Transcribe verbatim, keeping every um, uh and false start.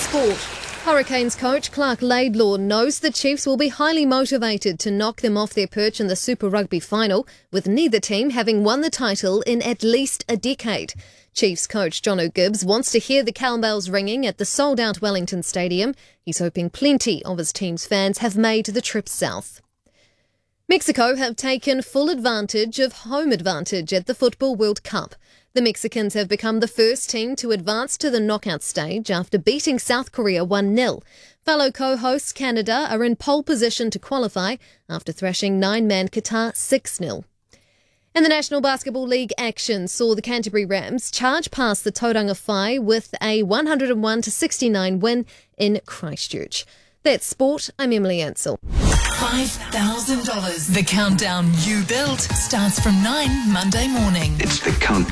sport. Hurricanes coach Clark Laidlaw knows the Chiefs will be highly motivated to knock them off their perch in the Super Rugby final, with neither team having won the title in at least a decade. Chiefs coach Jono Gibbs wants to hear the cowbells ringing at the sold-out Wellington Stadium. He's hoping plenty of his team's fans have made the trip south. Mexico have taken full advantage of home advantage at the Football World Cup. The Mexicans have become the first team to advance to the knockout stage after beating South Korea one nil. Fellow co-hosts Canada are in pole position to qualify after thrashing nine-man Qatar six nil. And the National Basketball League action saw the Canterbury Rams charge past the Tauranga Whai with a one oh one to sixty-nine win in Christchurch. That's sport. I'm Emily Ansell. five thousand dollars. The countdown you built starts from nine Monday morning. It's the countdown.